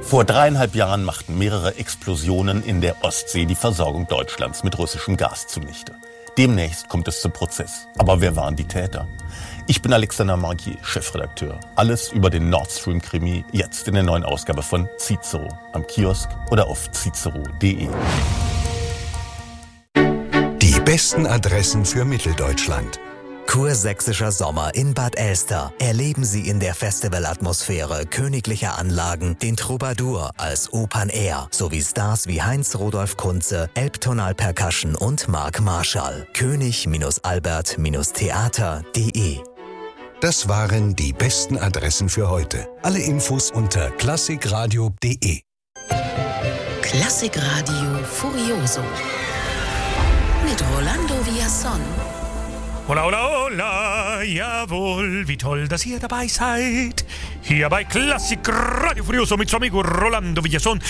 Vor 3,5 Jahren machten mehrere Explosionen in der Ostsee die Versorgung Deutschlands mit russischem Gas zunichte. Demnächst kommt es zum Prozess. Aber wer waren die Täter? Ich bin Alexander Margier, Chefredakteur. Alles über den Nord Stream-Krimi jetzt in der neuen Ausgabe von Cicero. Am Kiosk oder auf cicero.de. Die besten Adressen für Mitteldeutschland. Kursächsischer Sommer in Bad Elster. Erleben Sie in der Festivalatmosphäre königlicher Anlagen den Troubadour als Open Air sowie Stars wie Heinz Rudolf Kunze, Elbtonal Percussion und Mark Marschall. König-Albert-Theater.de. Das waren die besten Adressen für heute. Alle Infos unter klassikradio.de. Klassikradio Furioso mit Rolando Villazón. Hola, hola, hola, jawohl, wie toll, dass ihr dabei seid. Hier bei Klassikradio Furioso mit su amigo Rolando Villazón.